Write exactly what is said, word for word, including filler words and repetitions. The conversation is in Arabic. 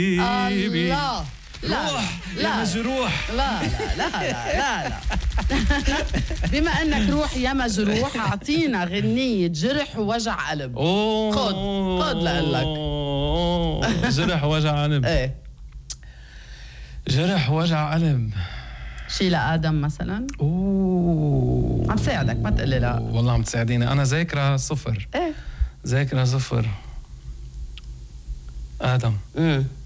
الله. لا روح لا يا مجروح. لا لا لا لا لا, لا. بما انك روح يا مجروح، اعطينا غنية جرح ووجع قلب. أوه. خد خد لقلك. جرح ووجع قلب. ايه جرح ووجع قلب. شي لآدم مثلا. اوه عم ساعدك، ما تقلي لا. والله عم تساعديني، انا ذاكرة صفر. ايه ذاكرة صفر. آدم. امم